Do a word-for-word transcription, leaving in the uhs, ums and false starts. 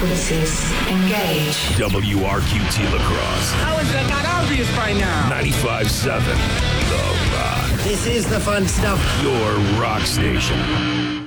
frequencies engage. W R Q T La Crosse. How is that not obvious by now? ninety-five point seven The Rock. This is the fun stuff. Your rock station.